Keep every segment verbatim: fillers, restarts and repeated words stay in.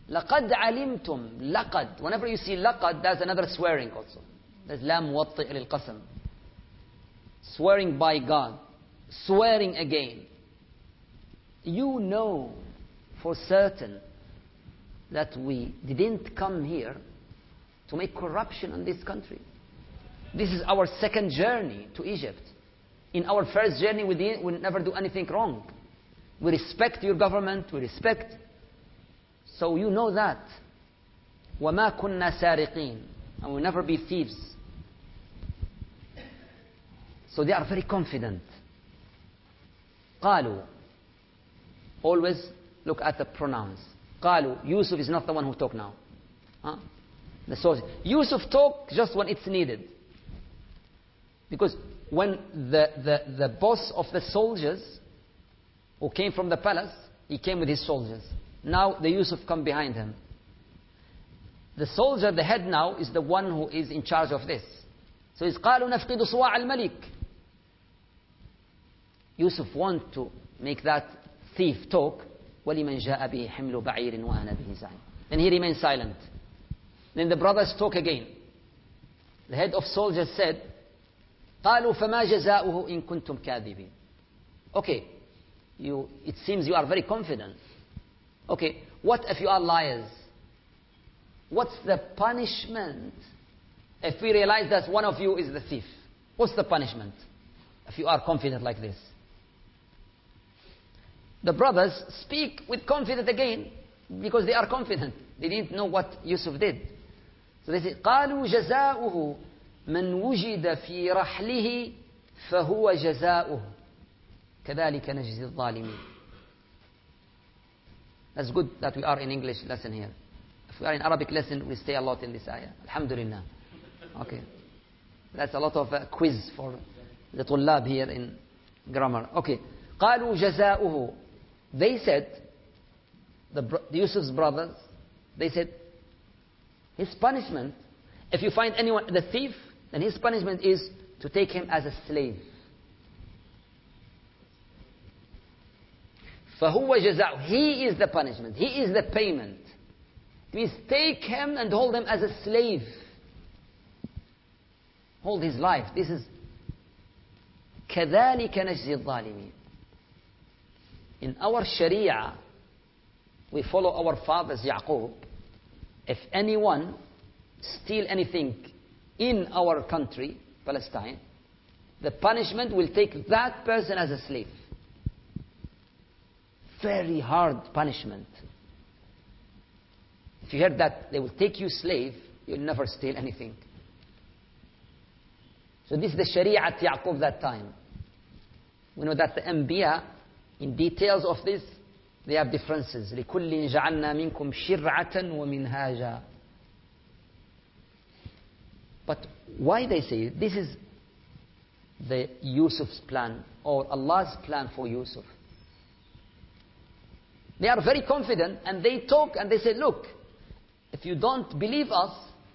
لَقَدْ عَلِمْتُمْ لَقَدْ. Whenever you see لَقَدْ, that's another swearing also. There's لَا مُوَطِّئ لِلْقَسَمِ. Swearing by God. Swearing again. You know for certain that we didn't come here to make corruption in this country. This is our second journey to Egypt. In our first journey, we, didn't, we never do anything wrong. We respect your government, we respect. So you know that. وَمَا كُنَّا سَارِقِينَ. And we'll never be thieves. So they are very confident. قالوا. Always look at the pronouns. قالوا. Yusuf is not the one who talk now. Huh? The soldier. Yusuf talk just when it's needed. Because when the, the, the boss of the soldiers who came from the palace, he came with his soldiers. Now the Yusuf come behind him. The soldier, the head now, is the one who is in charge of this. So he's قالوا نفقد صواع الملك. Yusuf want to make that thief talk. وَلِمَنْ جَاءَ بِهِ حِمْلُ بَعِيرٍ وَأَنَا بِهِ زَعِيمٌ. Then he remained silent. Then the brothers talk again. The head of soldiers said, قالوا فما جزاؤه إن كنتم كاذبين. Okay, you, it seems you are very confident. Okay, what if you are liars? What's the punishment if we realize that one of you is the thief? What's the punishment if you are confident like this? The brothers speak with confidence again because they are confident. They didn't know what Yusuf did. So they say, قالوا جزاؤه من وجد في رحله فهو جزاؤه كذلك نجزي الظالمين. That's good that we are in English lesson here. If we are in Arabic lesson, we stay a lot in this ayah. Alhamdulillah. Okay. That's a lot of uh, quiz for the طلاب here in grammar. Okay. قالوا جزاؤه. They said, the, the Yusuf's brothers, they said, his punishment, if you find anyone, the thief, then his punishment is to take him as a slave. فَهُوَ جَزَاؤُهُ. He is the punishment. He is the payment. Please take him and hold him as a slave. Hold his life. This is كَذَلِكَ نَجْزِي الظَّالِمِينَ. In our Sharia, we follow our fathers Yaqub. If anyone steal anything in our country, Palestine, the punishment will take that person as a slave. Very hard punishment. If you heard that they will take you slave, you'll never steal anything. So this is the Sharia at Yaqub that time. We know that the Anbiya, in details of this, they have differences. لِكُلٍّ جَعَلْنَا مِنْكُمْ شِرْعَةً وَمِنْهَاجًا. But why they say it? This is the Yusuf's plan, or Allah's plan for Yusuf. They are very confident, and they talk and they say, look, if you don't believe us,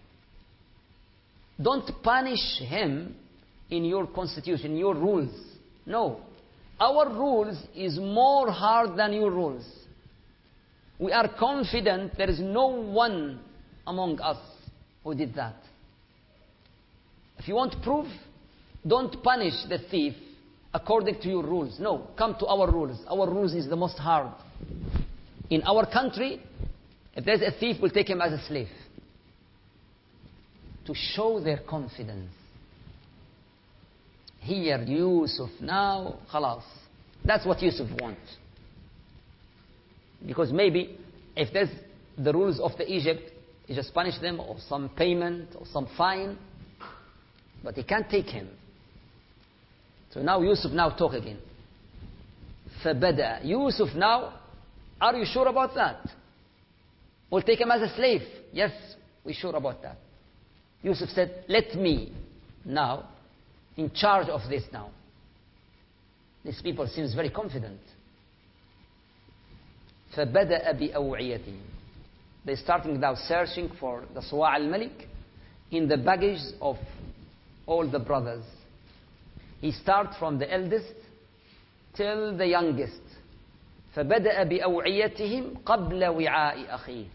don't punish him in your constitution, your rules. No. Our rules is more hard than your rules. We are confident there is no one among us who did that. If you want proof, don't punish the thief according to your rules. No, come to our rules. Our rules is the most hard. In our country, if there's a thief, we'll take him as a slave. To show their confidence. Here, Yusuf, now, khalas. That's what Yusuf wants. Because maybe, if there's the rules of the Egypt, you just punish them, or some payment, or some fine. But he can't take him. So now Yusuf now talk again. فَبَدَأَ. Yusuf now, are you sure about that? We'll take him as a slave. Yes, we're sure about that. Yusuf said, let me now in charge of this now. These people seems very confident. فَبَدَأَ بِأَوْعِيَتِهِمْ. They're starting now searching for the صواع al-Malik in the baggage of all the brothers. He starts from the eldest till the youngest. فَبَدَأَ بِأَوْعِيَتِهِمْ قَبْلَ وِعَاءِ أَخِيهِ.